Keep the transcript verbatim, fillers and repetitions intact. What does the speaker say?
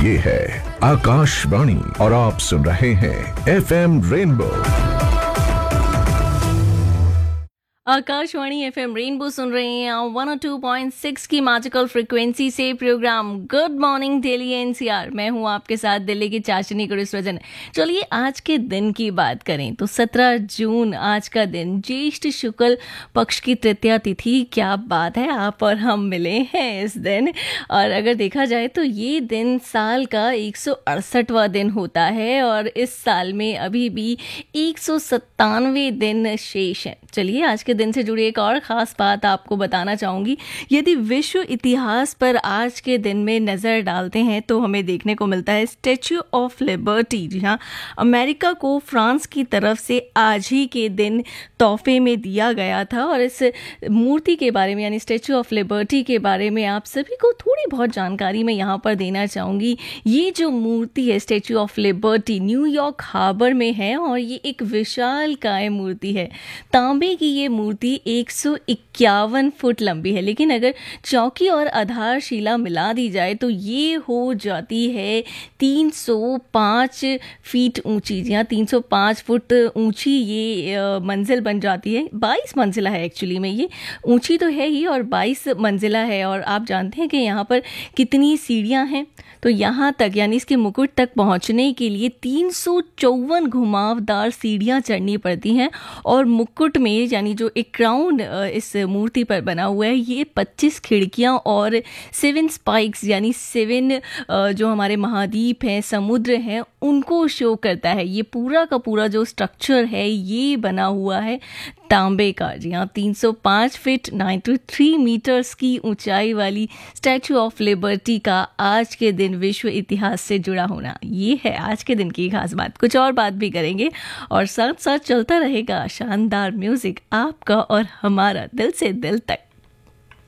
ये है आकाशवाणी और आप सुन रहे हैं F M rainbow. Akashvani FM rainbow सुन रहे हैं आप one O two point six की मैजिकल फ्रीक्वेंसी से programme good morning Delhi NCR. मैं हूं आपके साथ दिल्ली की चाशनी गुरुसृजन। चलिए आज के दिन की बात करें तो सत्रह जून आज का दिन, ज्येष्ठ शुक्ल पक्ष की तृतीया तिथि। क्या बात है, आप और हम मिले हैं इस दिन। और अगर देखा जाए तो ये दिन साल का एक सौ अड़सठवां दिन होता है और इस साल में अभी भी एक सौ सत्तानवे दिन शेष हैं। चलिए आज के दिन से जुड़ी एक और ख़ास बात आपको बताना चाहूँगी। यदि विश्व इतिहास पर आज के दिन में नज़र डालते हैं तो हमें देखने को मिलता है स्टैच्यू ऑफ लिबर्टी। जी हाँ, अमेरिका को फ्रांस की तरफ से आज ही के दिन तोहफे में दिया गया था। और इस मूर्ति के बारे में यानी स्टैच्यू ऑफ लिबर्टी के बारे में आप सभी को थोड़ी बहुत जानकारी मैं यहाँ पर देना चाहूँगी। ये जो मूर्ति है statue of liberty New York harbour में है और ये एक विशालकाय मूर्ति है। तांबे की ये मूर्ति एक सौ इक्यावन फुट लंबी है, लेकिन अगर चौकी और आधारशिला मिला दी जाए तो ये हो जाती है तीन सौ पाँच फीट ऊंची। जी हाँ, तीन सौ पाँच फुट ऊंची ये मंजिल बन जाती है। बाईस मंजिला है एक्चुअली में, ये ऊंची तो है ही और बाईस मंजिला है। और आप जानते हैं कि यहाँ पर कितनी सीढ़ियाँ हैं, तो यहाँ तक यानी इसके मुकुट तक पहुँचने के लिए तीन सौ चौवन घुमावदार सीढ़ियाँ चढ़नी पड़ती हैं। और मुकुट में यानी जो एक क्राउन इस मूर्ति पर बना हुआ है, ये पच्चीस खिड़कियां और सेवन स्पाइक्स यानी सेवन जो हमारे महाद्वीप हैं, समुद्र हैं, उनको शो करता है। ये पूरा का पूरा जो स्ट्रक्चर है ये बना हुआ है तांबे का। जी हाँ, तीन सौ पाँच फीट तिरानवे मीटर्स की ऊंचाई वाली स्टैच्यू ऑफ लिबर्टी का आज के दिन विश्व इतिहास से जुड़ा होना, ये है आज के दिन की खास बात। कुछ और बात भी करेंगे और साथ साथ चलता रहेगा शानदार म्यूजिक आपका और हमारा दिल से दिल तक।